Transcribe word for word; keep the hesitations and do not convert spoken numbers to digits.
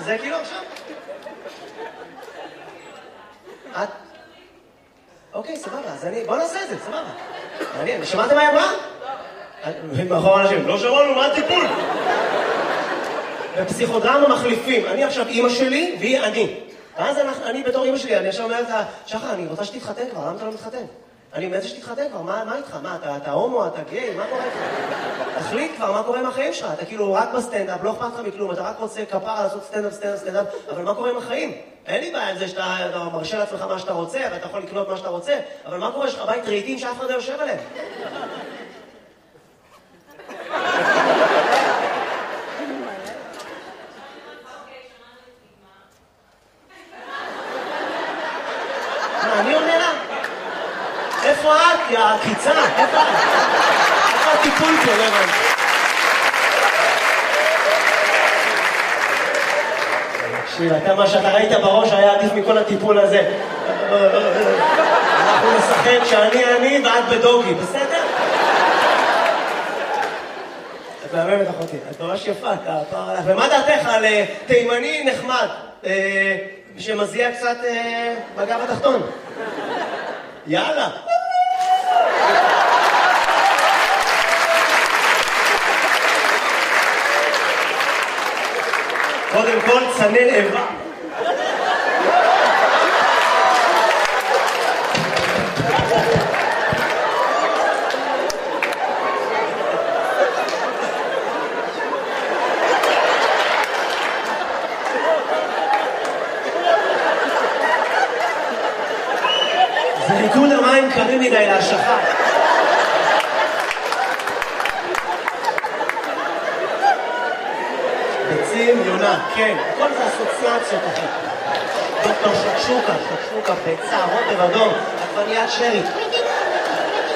זה כאילו עכשיו? את? אוקיי, סבבה, אז אני... בוא נעשה את זה, סבבה. מעניין, שמעתם מה היא אמרה? מאחור אנשים, לא שמענו, מה הטיפול? בפסיכודרמה מחליפים, אני עכשיו אימא שלי והיא אני. ואז אני בתור אימא שלי, אני עכשיו אומרת לה, שחר, אני רוצה שתתחתן כבר, למה אתה לא מתחתן? אני אומרת שתתחתן כבר, מה איתך? מה, אתה הומו, אתה גיי, מה קורה איתך? תחליט כבר, מה קורה עם החיים שלך? אתה כאילו רק בסטנדאפ, לא אכפת לך מכלום, אתה רק רוצה כפרה לעשות סטנדאפ, סטנדאפ, סטנדאפ, אבל מה קורה עם החיים? אין לי בעיה עם זה שאתה מרשה לעצמך מה שאתה רוצה, ואתה יכול לקנות מה שאתה רוצה, אבל מה קורה? יש לך בית רהיטים שאף אחד לא יושב עליהם? אני עונה לה? איפה את? יא עקיצה? איפה את? איפה הטיפול פה, לא הבנתי? תקשיב, אתה מה שאתה ראית בראש היה עדיף מכל הטיפול הזה. אנחנו נשחק שאני אני ואת בדוגי, בסדר? את מהממת אחותי, את ממש יפה, אתה פער עליך. ומה דעתך על תימני נחמד, שמזיע קצת בגב התחתון? יאללה. קודם כל צנן איבה. זה ריקוד המים קרים מדי להשלכה. ביצים, יונה, כן, כל זה אסוציאציות אחי. דוקטור שקשוקה, שקשוקה, ביצה, רוטב אדום, עגבניית שרי.